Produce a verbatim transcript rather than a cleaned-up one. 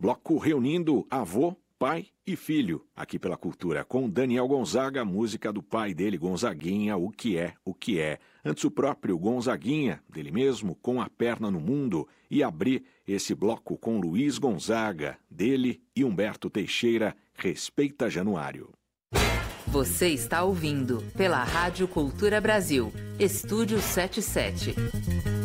bloco reunindo avô, pai e filho, aqui pela Cultura, com Daniel Gonzaga, música do pai dele, Gonzaguinha, O Que É, O Que É. Antes o próprio Gonzaguinha, dele mesmo, Com a Perna no Mundo, e abrir esse bloco com Luiz Gonzaga, dele e Humberto Teixeira, Respeita Januário. Você está ouvindo pela Rádio Cultura Brasil, Estúdio setenta e sete.